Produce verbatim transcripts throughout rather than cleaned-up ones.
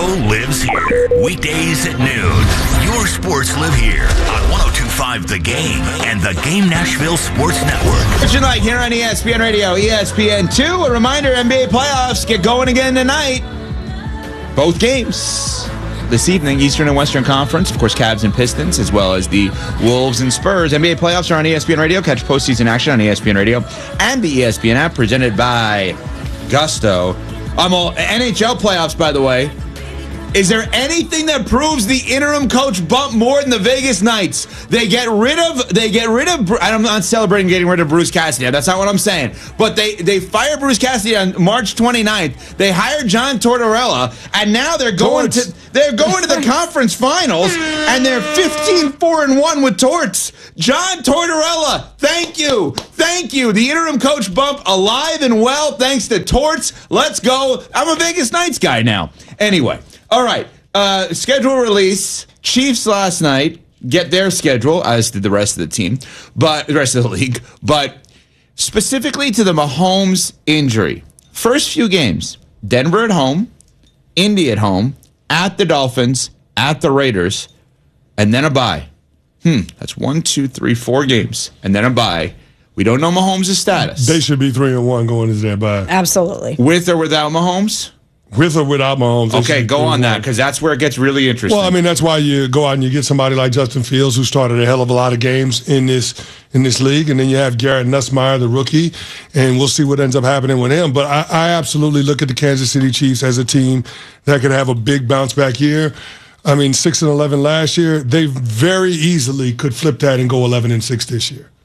lives here. Weekdays at noon. Your sports live here on one oh two point five The Game and the Game Nashville Sports Network. What you like here on E S P N Radio, E S P N two. A reminder, N B A playoffs get going again tonight. Both games this evening, Eastern and Western Conference. Of course, Cavs and Pistons, as well as the Wolves and Spurs. N B A playoffs are on E S P N Radio. Catch postseason action on E S P N Radio and the E S P N app, presented by Gusto. I'm all N H L playoffs, by the way. Is there anything that proves the interim coach bump more than the Vegas Knights? They get rid of, they get rid of, I'm not celebrating getting rid of Bruce Cassidy. That's not what I'm saying. But they, they fired Bruce Cassidy on March twenty-ninth. They hired John Tortorella, and now they're going Torts. to, they're going to the conference finals, and they're fifteen four and one with Torts. John Tortorella, thank you. Thank you. The interim coach bump alive and well thanks to Torts. Let's go. I'm a Vegas Knights guy now. Anyway. All right, uh, schedule release. Chiefs last night get their schedule, as did the rest of the team, but the rest of the league. But specifically to the Mahomes injury, first few games: Denver at home, Indy at home, at the Dolphins, at the Raiders, and then a bye. Hmm, that's one, two, three, four games, and then a bye. We don't know Mahomes' status. They should be three and one going into their bye. Absolutely, with or without Mahomes. With or without Mahomes. Okay, go on that, because that's where it gets really interesting. Well, I mean, that's why you go out and you get somebody like Justin Fields, who started a hell of a lot of games in this in this league, and then you have Garrett Nussmeier, the rookie, and we'll see what ends up happening with him. But I, I absolutely look at the Kansas City Chiefs as a team that could have a big bounce back year. I mean, six and eleven last year, they very easily could flip that and go eleven and six this year.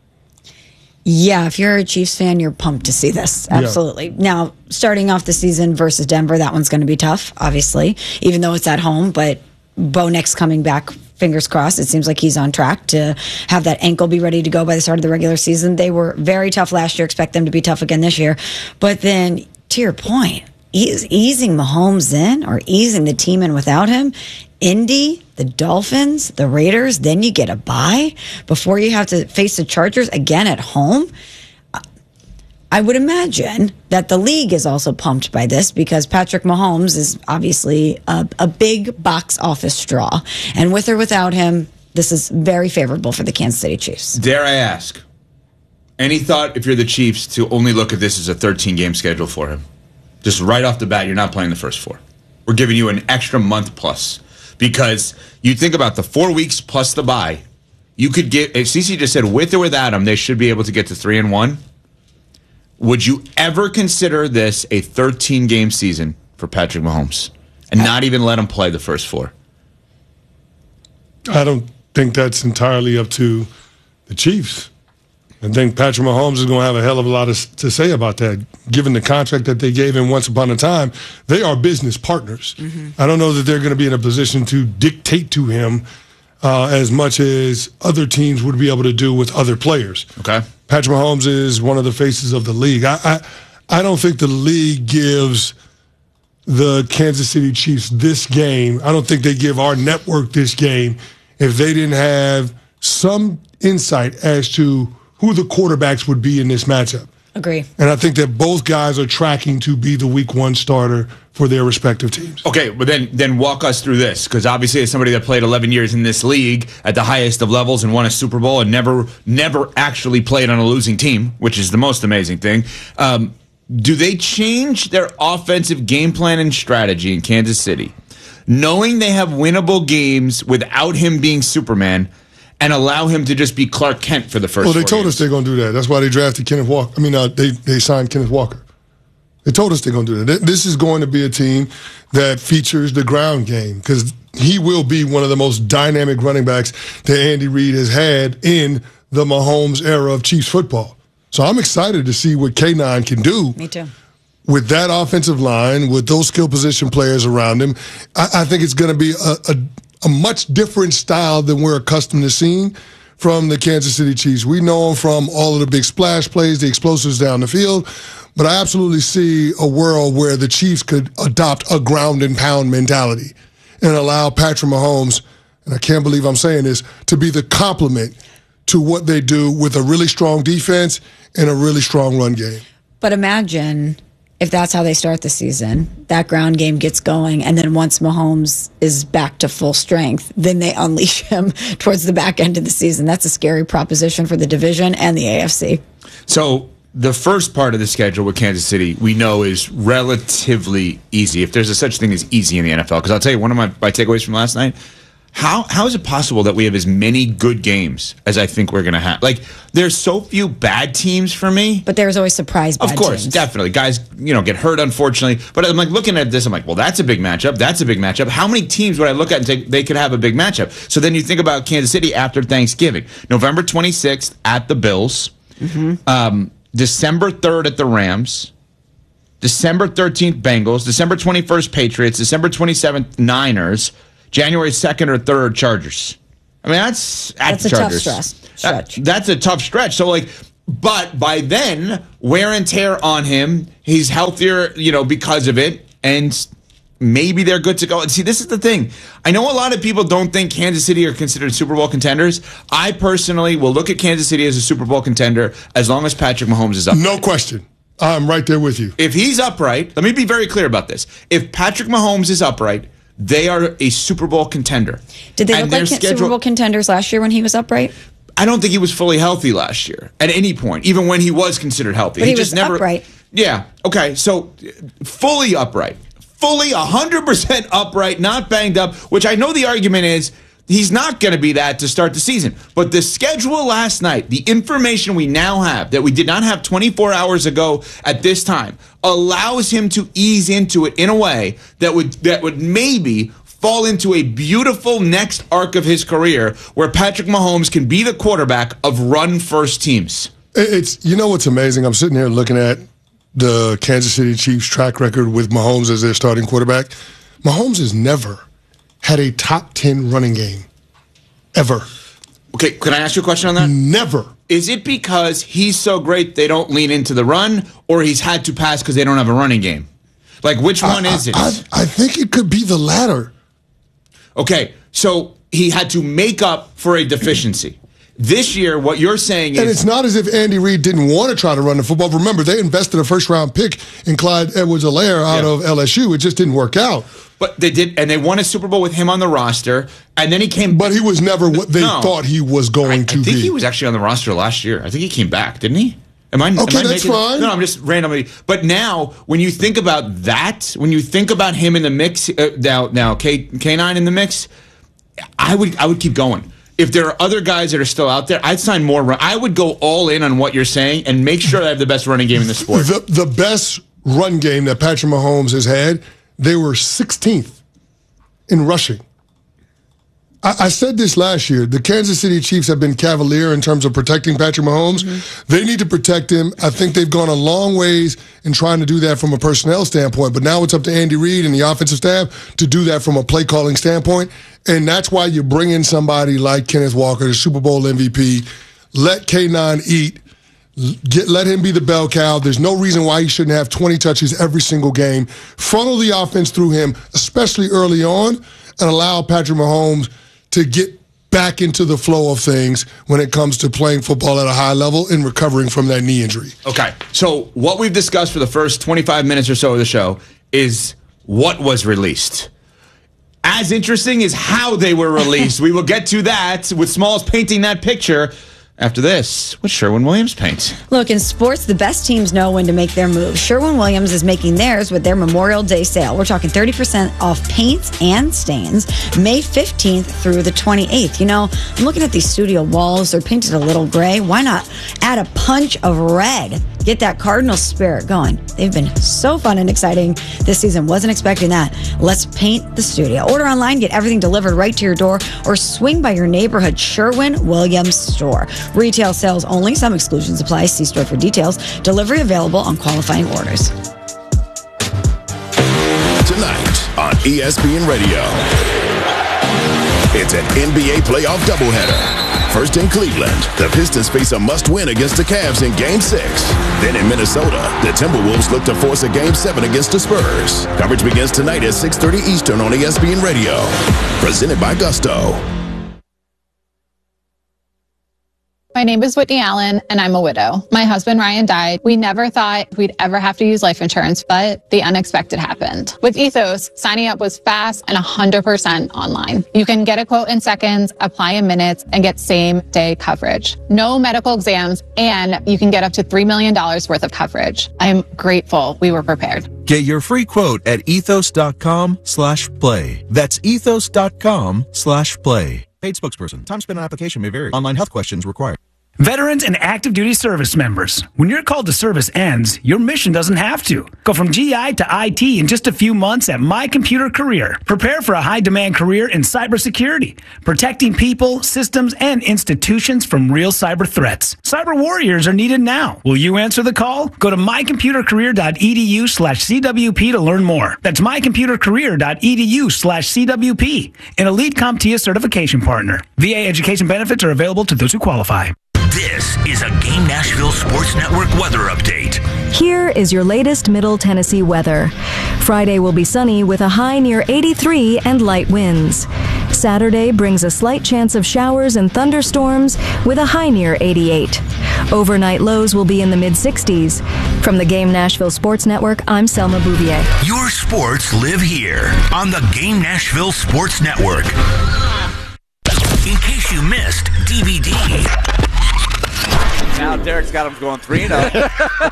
Yeah, if you're a Chiefs fan, you're pumped to see this. Absolutely. Yeah. Now, starting off the season versus Denver, that one's going to be tough, obviously, even though it's at home. But Bo Nix coming back, fingers crossed. It seems like he's on track to have that ankle be ready to go by the start of the regular season. They were very tough last year. Expect them to be tough again this year. But then, to your point, easing Mahomes in or easing the team in without him, Indy, the Dolphins, the Raiders, then you get a bye before you have to face the Chargers again at home. I would imagine that the league is also pumped by this because Patrick Mahomes is obviously a, a big box office draw. And with or without him, this is very favorable for the Kansas City Chiefs. Dare I ask, any thought, if you're the Chiefs, to only look at this as a thirteen-game schedule for him? Just right off the bat, you're not playing the first four. We're giving you an extra month plus. Because you think about the four weeks plus the bye, you could get, if Cece just said with or without him, they should be able to get to three and one. Would you ever consider this a thirteen-game season for Patrick Mahomes and not even let him play the first four? I don't think that's entirely up to the Chiefs. I think Patrick Mahomes is going to have a hell of a lot of, to say about that. Given the contract that they gave him once upon a time, they are business partners. Mm-hmm. I don't know that they're going to be in a position to dictate to him uh, as much as other teams would be able to do with other players. Okay. Patrick Mahomes is one of the faces of the league. I, I, I don't think the league gives the Kansas City Chiefs this game. I don't think they give our network this game if they didn't have some insight as to who the quarterbacks would be in this matchup. Agree. And I think that both guys are tracking to be the week one starter for their respective teams. Okay, but then then walk us through this, because obviously as somebody that played eleven years in this league at the highest of levels and won a Super Bowl and never never actually played on a losing team, which is the most amazing thing, um, do they change their offensive game plan and strategy in Kansas City, knowing they have winnable games without him being Superman, and allow him to just be Clark Kent for the first Well, they four told games? us they're going to do that. That's why they drafted Kenneth Walker. I mean, uh, they, they signed Kenneth Walker. They told us they're going to do that. This is going to be a team that features the ground game because he will be one of the most dynamic running backs that Andy Reid has had in the Mahomes era of Chiefs football. So I'm excited to see what K nine can do. Me too. With that offensive line, with those skill position players around him. I, I think it's going to be a, a a much different style than we're accustomed to seeing from the Kansas City Chiefs. We know them from all of the big splash plays, the explosives down the field, but I absolutely see a world where the Chiefs could adopt a ground and pound mentality and allow Patrick Mahomes, and I can't believe I'm saying this, to be the complement to what they do with a really strong defense and a really strong run game. But imagine if that's how they start the season, that ground game gets going, and then once Mahomes is back to full strength, then they unleash him towards the back end of the season. That's a scary proposition for the division and the A F C. So the first part of the schedule with Kansas City, we know is relatively easy, if there's a such thing as easy in the N F L. Because I'll tell you, one of my, my takeaways from last night, How how is it possible that we have as many good games as I think we're going to have? Like, there's so few bad teams for me. But there's always surprise bad Of course, teams. definitely. Guys, you know, get hurt, unfortunately. But I'm like looking at this, I'm like, well, that's a big matchup. That's a big matchup. How many teams would I look at and say they could have a big matchup? So then you think about Kansas City after Thanksgiving. November twenty-sixth at the Bills. Mm-hmm. Um, December third at the Rams. December thirteenth, Bengals. December twenty-first, Patriots. December twenty-seventh, Niners. January second or third, Chargers. I mean, that's at That's the a tough Chargers. stress, stretch. That, that's a tough stretch. So, like, but by then, wear and tear on him. He's healthier, you know, because of it. And maybe they're good to go. And see, this is the thing. I know a lot of people don't think Kansas City are considered Super Bowl contenders. I personally will look at Kansas City as a Super Bowl contender as long as Patrick Mahomes is up. No question. I'm right there with you. If he's upright, let me be very clear about this. If Patrick Mahomes is upright, they are a Super Bowl contender. Did they And look like their Super Bowl contenders last year when he was upright? I don't think he was fully healthy last year at any point, even when he was considered healthy. But he, just was never. upright. Yeah. Okay. So fully upright, fully one hundred percent upright, not banged up. Which I know the argument is he's not going to be that to start the season. But the schedule last night, the information we now have that we did not have twenty-four hours ago at this time, allows him to ease into it in a way that would that would maybe fall into a beautiful next arc of his career where Patrick Mahomes can be the quarterback of run-first teams. It's, you know what's amazing? I'm sitting here looking at the Kansas City Chiefs track record with Mahomes as their starting quarterback. Mahomes has never had a top ten running game. Ever. Okay, can I ask you a question on that? Never. Is it because he's so great they don't lean into the run, or he's had to pass because they don't have a running game? Like, which one I, is it? I, I, I think it could be the latter. Okay, so he had to make up for a deficiency. This year, what you're saying is... And it's not as if Andy Reid didn't want to try to run the football. Remember, they invested a first-round pick in Clyde Edwards-Helaire out Yeah. of L S U. It just didn't work out. But they did, and they won a Super Bowl with him on the roster, and then he came... But he was never what they No. thought he was going I, to I think be. he was actually on the roster last year. I think he came back, didn't he? Am I, Okay, am I that's making, fine. No, I'm just randomly. But now, when you think about that, when you think about him in the mix, uh, now, now K, K9 in the mix, I would I would keep going. If there are other guys that are still out there, I'd sign more. Run. I would go all in on what you're saying and make sure I have the best running game in the sport. The, the best run game that Patrick Mahomes has had, they were sixteenth in rushing. I, I said this last year. The Kansas City Chiefs have been cavalier in terms of protecting Patrick Mahomes. Mm-hmm. They need to protect him. I think they've gone a long ways in trying to do that from a personnel standpoint, but now it's up to Andy Reid and the offensive staff to do that from a play calling standpoint. And that's why you bring in somebody like Kenneth Walker, the Super Bowl M V P. Let K nine eat. Get, let him be the bell cow. There's no reason why he shouldn't have twenty touches every single game. Funnel the offense through him, especially early on, and allow Patrick Mahomes to get back into the flow of things when it comes to playing football at a high level and recovering from that knee injury. Okay, so what we've discussed for the first twenty-five minutes or so of the show is what was released. As interesting as how they were released. We will get to that with Smalls painting that picture after this with Sherwin-Williams Paint. Look, in sports, the best teams know when to make their move. Sherwin-Williams is making theirs with their Memorial Day sale. We're talking thirty percent off paints and stains May fifteenth through the twenty-eighth. You know, I'm looking at these studio walls. They're painted a little gray. Why not add a punch of red? Get that Cardinal spirit going. They've been so fun and exciting this season. Wasn't expecting that. Let's paint the studio. Order online, get everything delivered right to your door, or swing by your neighborhood Sherwin-Williams store. Retail sales only. Some exclusions apply. See store for details. Delivery available on qualifying orders. Tonight on E S P N Radio, it's an N B A playoff doubleheader. First in Cleveland, the Pistons face a must-win against the Cavs in Game six. Then in Minnesota, the Timberwolves look to force a Game seven against the Spurs. Coverage begins tonight at six thirty Eastern on E S P N Radio. Presented by Gusto. My name is Whitney Allen, and I'm a widow. My husband, Ryan, died. We never thought we'd ever have to use life insurance, but the unexpected happened. With Ethos, signing up was fast and one hundred percent online. You can get a quote in seconds, apply in minutes, and get same-day coverage. No medical exams, and you can get up to three million dollars worth of coverage. I am grateful we were prepared. Get your free quote at ethos.com slash play. That's ethos.com slash play. Paid spokesperson. Time spent on application may vary. Online health questions required. Veterans and active duty service members, when your call to service ends, your mission doesn't have to. Go from G I to I T in just a few months at My Computer Career. Prepare for a high-demand career in cybersecurity, protecting people, systems, and institutions from real cyber threats. Cyber warriors are needed now. Will you answer the call? Go to mycomputercareer.edu slash CWP to learn more. That's mycomputercareer.edu slash CWP, an elite CompTIA certification partner. V A education benefits are available to those who qualify. This is a Game Nashville Sports Network weather update. Here is your latest Middle Tennessee weather. Friday will be sunny with a high near eighty-three and light winds. Saturday brings a slight chance of showers and thunderstorms with a high near eighty-eight. Overnight lows will be in the mid-sixties. From the Game Nashville Sports Network, I'm Selma Bouvier. Your sports live here on the Game Nashville Sports Network. In case you missed D V D. Now Derek's got him going three and oh.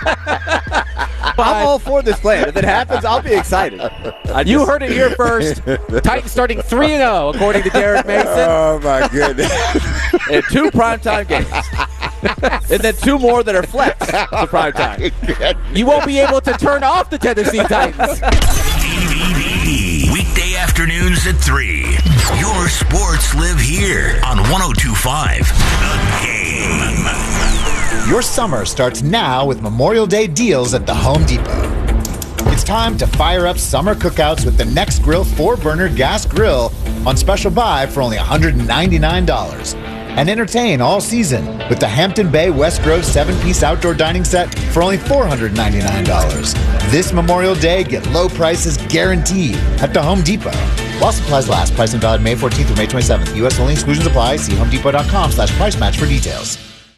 I'm all for this plan. If it happens, I'll be excited. Just, you heard it here first. Titans starting three and oh, according to Derek Mason. Oh, my goodness. And two primetime games. And then two more that are flex to primetime. You won't be able to turn off the Tennessee Titans. D V D. Weekday afternoons at three. Your sports live here on one oh two point five The Game. Your summer starts now with Memorial Day deals at the Home Depot. It's time to fire up summer cookouts with the Next Grill four-burner gas grill on special buy for only one hundred ninety-nine dollars. And entertain all season with the Hampton Bay West Grove seven-piece outdoor dining set for only four hundred ninety-nine dollars. This Memorial Day, get low prices guaranteed at the Home Depot. While supplies last, price and valid May fourteenth through May twenty-seventh. U S only, exclusions apply. See homedepot.com slash price match for details.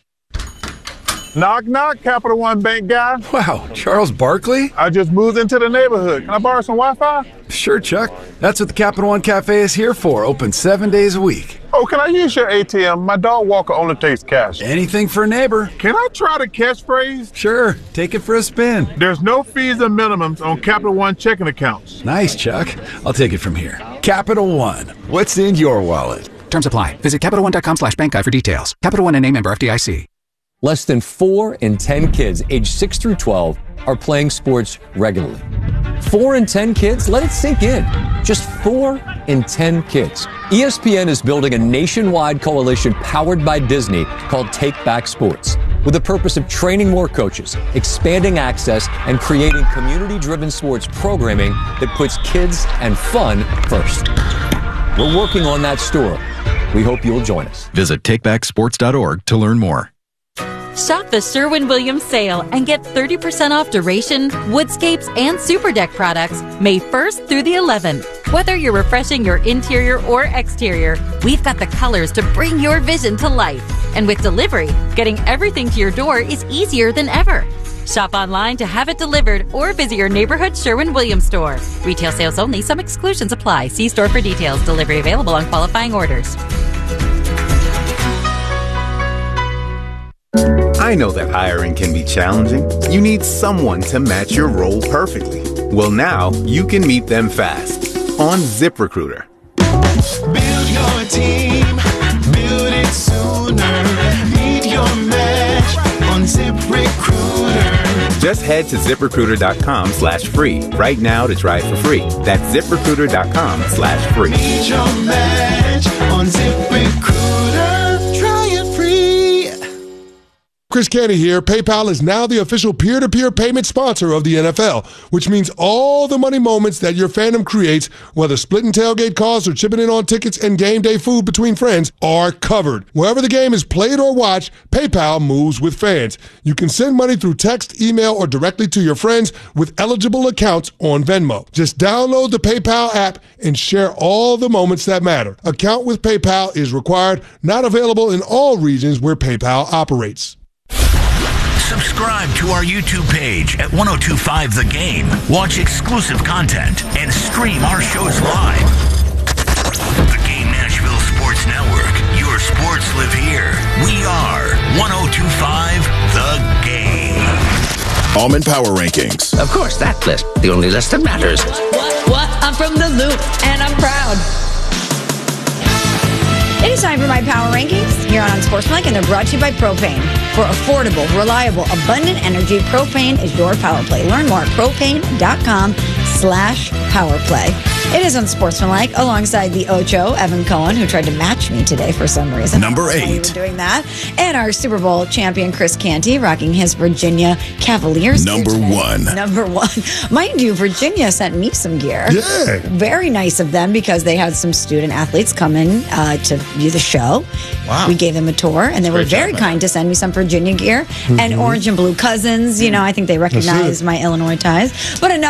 Knock, knock, Capital One Bank guy. Wow, Charles Barkley? I just moved into the neighborhood. Can I borrow some Wi-Fi? Sure, Chuck. That's what the Capital One Cafe is here for. Open seven days a week. Oh, can I use your A T M? My dog Walker only takes cash. Anything for a neighbor. Can I try the catchphrase? Sure. Take it for a spin. There's no fees and minimums on Capital One checking accounts. Nice, Chuck. I'll take it from here. Capital One. What's in your wallet? Terms apply. Visit CapitalOne.com slash bank guide for details. Capital One and A member F D I C. Less than four in ten kids aged six through twelve are playing sports regularly. Four in ten kids? Let it sink in. Just four in ten kids. E S P N is building a nationwide coalition powered by Disney called Take Back Sports, with the purpose of training more coaches, expanding access, and creating community-driven sports programming that puts kids and fun first. We're working on that story. We hope you'll join us. Visit take back sports dot org to learn more. Shop the Sherwin-Williams sale and get thirty percent off Duration, Woodscapes, and Super Deck products May first through the eleventh. Whether you're refreshing your interior or exterior, we've got the colors to bring your vision to life. And with delivery, getting everything to your door is easier than ever. Shop online to have it delivered or visit your neighborhood Sherwin-Williams store. Retail sales only. Some exclusions apply. See store for details. Delivery available on qualifying orders. I know that hiring can be challenging. You need someone to match your role perfectly. Well, now you can meet them fast on ZipRecruiter. Build your team, build it sooner. Meet your match on ZipRecruiter. Just head to ZipRecruiter.com slash free right now to try it for free. That's ZipRecruiter.com slash free. Meet your match on ZipRecruiter. Try it free. Chris Canty here. PayPal is now the official peer-to-peer payment sponsor of the N F L, which means all the money moments that your fandom creates, whether splitting tailgate costs or chipping in on tickets and game day food between friends, are covered. Wherever the game is played or watched, PayPal moves with fans. You can send money through text, email, or directly to your friends with eligible accounts on Venmo. Just download the PayPal app and share all the moments that matter. Account with PayPal is required, not available in all regions where PayPal operates. Subscribe to our YouTube page at ten twenty-five The Game. Watch exclusive content and stream our shows live. The Game Nashville Sports Network. Your sports live here. We are ten twenty-five The Game. Almond Power Rankings. Of course, that list. The only list that matters. What? What? I'm from the Loop, and I'm proud. It is time for my power rankings here on Unsportsmanlike, and they're brought to you by Propane. For affordable, reliable, abundant energy, Propane is your power play. Learn more at propane.com slash power play. It is Unsportsmanlike alongside the Ocho, Evan Cohen, who tried to match me today for some reason. Number I don't know why you eight. were doing that. And our Super Bowl champion, Chris Canty, rocking his Virginia Cavaliers. gear Number today. one. Number one. Mind you, Virginia sent me some gear. Yeah. Very nice of them because they had some student athletes come in uh, to view the show. Wow. We gave them a tour, and they were Great job, very man. kind to send me some Virginia gear and orange and blue cousins. You know, I think they recognize my Illinois ties. But enough.